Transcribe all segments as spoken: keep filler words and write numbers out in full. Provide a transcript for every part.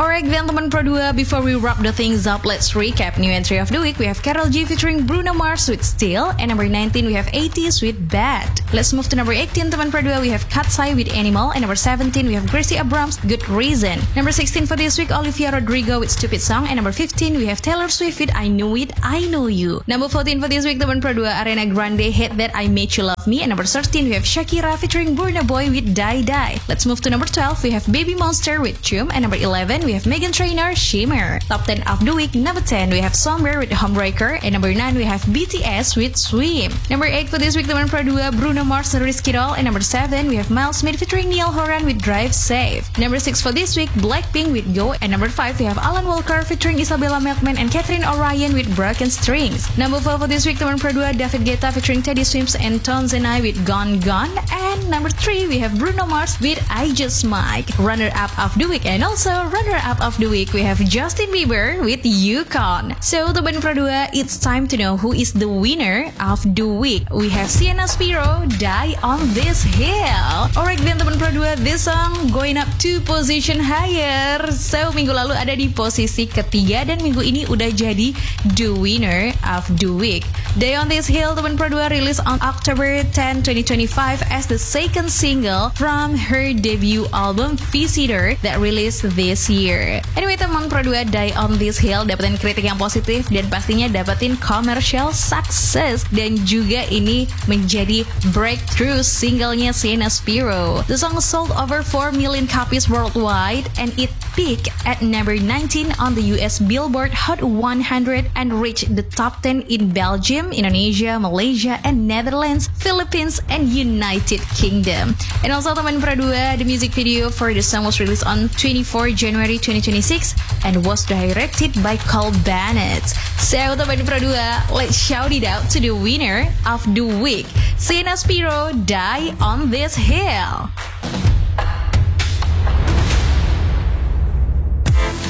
Alright, then teman Pro dua, before we wrap the things up, let's recap. New entry of the week, we have Karol G featuring Bruno Mars with Still, and number nineteen, we have eighties with Bad. Let's move to number eighteen, teman Pro dua, we have Katsai with Animal, and number seventeen, we have Gracie Abrams, Good Reason. Number sixteen for this week, Olivia Rodrigo with Stupid Song, and number fifteen, we have Taylor Swift with I Knew It, I Know You. Number fourteen for this week, teman Pro dua, Ariana Grande, Hate That I Made You Love Me, and number thirteen, we have Shakira featuring Burna Boy with Die Die. Let's move to number twelve, we have Baby Monster with Chum, and number eleven, we have Meghan Trainor, Shimmer. Top ten of the week, number ten, we have Somewhere with Homebreaker, and number nine, we have B T S with Swim. Number eight for this week, teman Pro dua, Bruno Mars, Risk It All, and number seven, we have Miles Smith featuring Niall Horan with Drive Safe. Number six for this week, Blackpink with Go, and number five, we have Alan Walker featuring Isabella Milkman and Catherine O'Ryan with Broken Strings. Number four for this week, teman Pro dua, David Guetta featuring Teddy Swims and Tones and I with Gone Gone, and number three, we have Bruno Mars with I Just Might. Runner-up of the week, and also runner-up of the week, we have Justin Bieber with Yukon. So, teman Pro dua, it's time to know who is the winner of the week. We have Sienna Spiro, Die on This Hill. Alright then teman Pro dua, this song going up two position higher. So, minggu lalu ada di posisi ketiga dan minggu ini udah jadi the winner of the week. Die on This Hill, teman Pro dua, released on October tenth, twenty twenty-five as the second single from her debut album Visitor that released this year. Anyway, teman Pro dua, Die on This Hill dapetin kritik yang positif dan pastinya dapetin commercial success, dan juga ini menjadi breakthrough singlenya Sienna Spiro. The song sold over four million copies worldwide and it peaked at number nineteen on the U S Billboard Hot one hundred and reached the top ten in Belgium, Indonesia, Malaysia, and Netherlands, Philippines, and United Kingdom. And also teman Pro dua, the music video for the song was released on twenty-fourth January twenty twenty-six and was directed by Cole Bennett. So teman Pro dua, let's shout it out to the winner of the week, Sienna Spiro, Die on This Hill.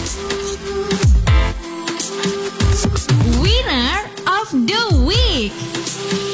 Winner of the week.